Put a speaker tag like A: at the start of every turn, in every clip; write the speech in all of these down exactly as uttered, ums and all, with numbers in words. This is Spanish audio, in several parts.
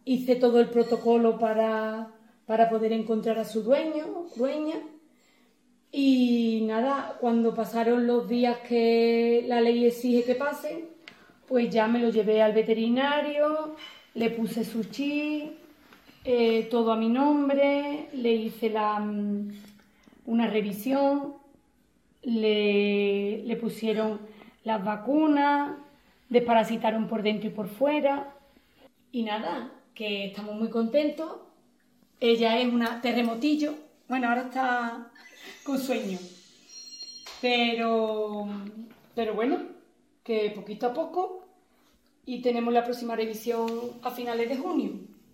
A: hice todo el protocolo para, para poder encontrar a su dueño, dueña. Y nada, cuando pasaron los días que la ley exige que pasen, pues ya me lo llevé al veterinario, le puse su chip, eh, todo a mi nombre, le hice la, una revisión, le, le pusieron las vacunas, desparasitaron por dentro y por fuera. Y nada, que estamos muy contentos. Ella es una terremotillo, bueno, ahora está con sueño, pero, pero bueno, que poquito a poco, y tenemos la próxima revisión a finales de junio.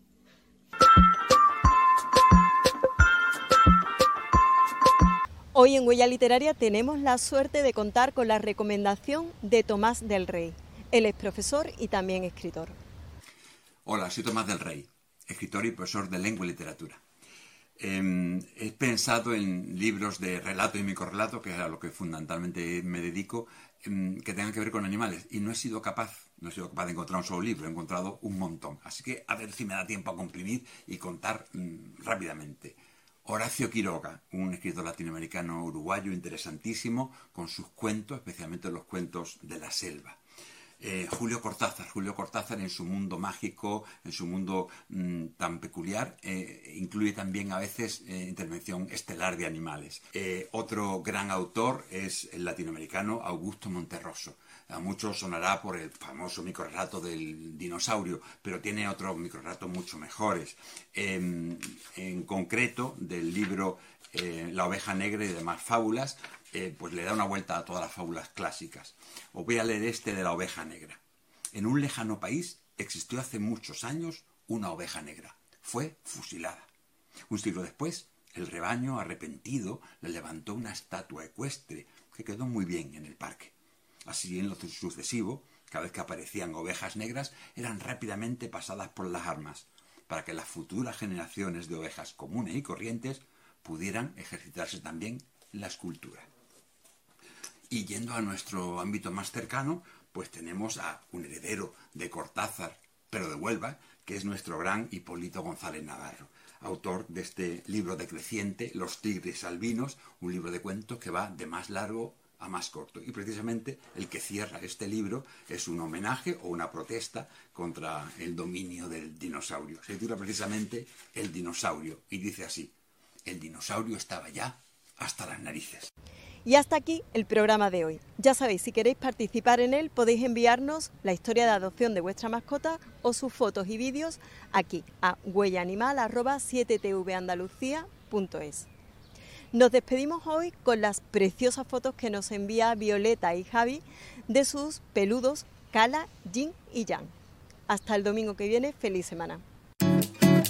B: Hoy en Huella Literaria tenemos la suerte de contar con la recomendación de Tomás del Rey. Él es profesor y también escritor.
C: Hola, soy Tomás del Rey, escritor y profesor de lengua y literatura. Eh, he pensado en libros de relato y microrrelato, que es a lo que fundamentalmente me dedico, eh, que tengan que ver con animales, y no he sido capaz, no he sido capaz de encontrar un solo libro, he encontrado un montón. Así que a ver si me da tiempo a comprimir y contar mm, rápidamente. Horacio Quiroga, un escritor latinoamericano uruguayo interesantísimo, con sus cuentos, especialmente los cuentos de la selva. Eh, Julio Cortázar, Julio Cortázar en su mundo mágico, en su mundo mmm, tan peculiar, eh, incluye también a veces eh, intervención estelar de animales. Eh, otro gran autor es el latinoamericano Augusto Monterroso. A muchos sonará por el famoso microrrelato del dinosaurio, pero tiene otros microrrelatos mucho mejores. Eh, en concreto, del libro eh, La oveja negra y demás fábulas, eh, pues le da una vuelta a todas las fábulas clásicas. Os voy a leer este de la oveja negra. En un lejano país existió hace muchos años una oveja negra. Fue fusilada. Un siglo después, el rebaño, arrepentido, le levantó una estatua ecuestre que quedó muy bien en el parque. Así, en lo sucesivo, cada vez que aparecían ovejas negras, eran rápidamente pasadas por las armas, para que las futuras generaciones de ovejas comunes y corrientes pudieran ejercitarse también en la escultura. Y yendo a nuestro ámbito más cercano, pues tenemos a un heredero de Cortázar, pero de Huelva, que es nuestro gran Hipólito González Navarro, autor de este libro decreciente, Los tigres albinos, un libro de cuentos que va de más largo a más corto. Y precisamente el que cierra este libro es un homenaje o una protesta contra el dominio del dinosaurio. Se titula precisamente El dinosaurio y dice así: el dinosaurio estaba ya hasta las narices.
B: Y hasta aquí el programa de hoy. Ya sabéis, si queréis participar en él, podéis enviarnos la historia de adopción de vuestra mascota o sus fotos y vídeos aquí a huellaanimal arroba siete t v andalucía punto es. Nos despedimos hoy con las preciosas fotos que nos envía Violeta y Javi de sus peludos Cala, Jin y Jan. Hasta el domingo que viene, feliz semana.